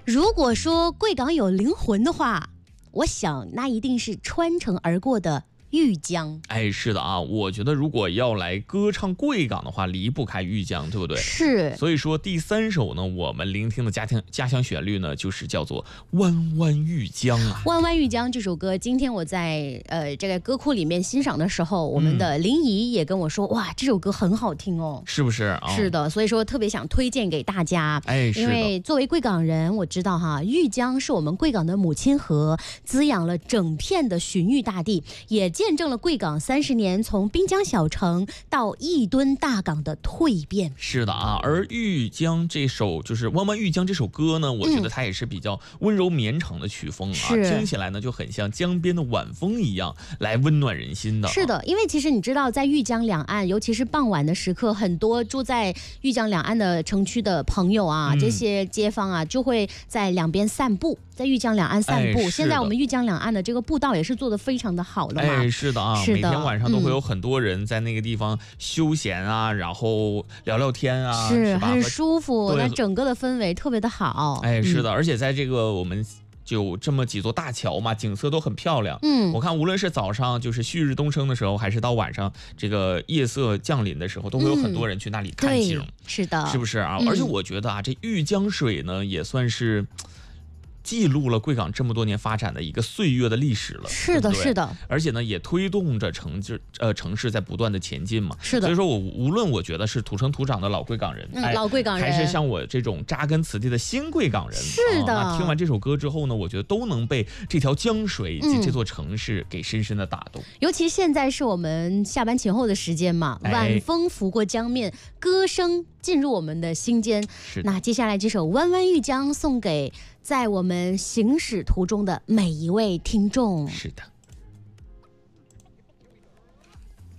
如果说贵港有灵魂的话，我想那一定是穿城而过的豫江。 哎，是的啊，我觉得如果要来歌唱贵港的话，离不开豫江，对不对？ 是。 所以说第3首呢，我们聆听的家乡旋律呢，就是叫做《弯弯豫江》啊。 弯弯豫江这首歌，今天我在这个歌库里面欣赏的时候，我们的林怡也跟我说，哇，这首歌很好听哦。 是不是啊？ 是的，所以说特别想推荐给大家。 哎，是的。 因为作为贵港人，我知道哈，豫江是我们贵港的母亲河，滋养了整片的荀彧大地，也见证了贵港30年从滨江小城到1吨大港的蜕变。 是的啊，而豫江这首就是《弯弯豫江》这首歌呢，我觉得它也是比较温柔绵长的曲风啊，听起来呢就很像江边的晚风一样，来温暖人心的。 是的，因为其实你知道，在豫江两岸，尤其是傍晚的时刻，很多住在豫江两岸的城区的朋友啊，这些街坊啊，就会在两边散步，在豫江两岸散步。现在我们豫江两岸的这个步道也是做得非常的好了嘛。 哎，是的啊，每天晚上都会有很多人在那个地方休闲啊，然后聊聊天啊， 是很舒服，那整个的氛围特别的好。 哎，是的，而且在这个我们就这么几座大桥嘛，景色都很漂亮。我看无论是早上就是旭日东升的时候，还是到晚上这个夜色降临的时候，都会有很多人去那里看景。 是的， 是不是啊？而且我觉得啊，这豫江水呢，也算是记录了贵港这么多年发展的一个岁月的历史了。 是的，是的。 而且呢，也推动着城市在不断的前进嘛。 是的。 所以说无论我觉得是土生土长的老贵港人， 老贵港人， 还是像我这种扎根此地的新贵港人， 是的。 那听完这首歌之后呢，我觉得都能被这条江水以及这座城市给深深的打动。 尤其现在是我们下班前后的时间嘛，晚风拂过江面，歌声进入我们的心间。那接下来这首《弯弯豫江》送给在我们行驶途中的每一位听众。 是的。